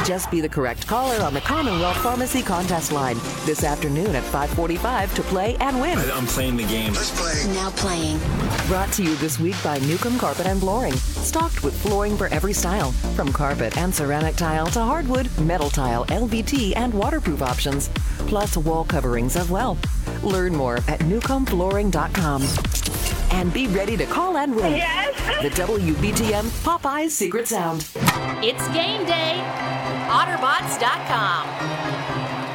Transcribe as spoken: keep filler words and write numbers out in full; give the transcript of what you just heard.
Just be the correct caller on the Commonwealth Pharmacy contest line this afternoon at five forty-five to play and win. I, I'm playing the game. Let's play. Now playing. Brought to you this week by Newcomb Carpet and Flooring. Stocked with flooring for every style. From carpet and ceramic tile to hardwood, metal tile, L V T, and waterproof options. Plus wall coverings as well. Learn more at newcomb flooring dot com. And be ready to call and win. Yes. The W B T M Popeye's Secret Sound. It's game day. Otterbots dot com.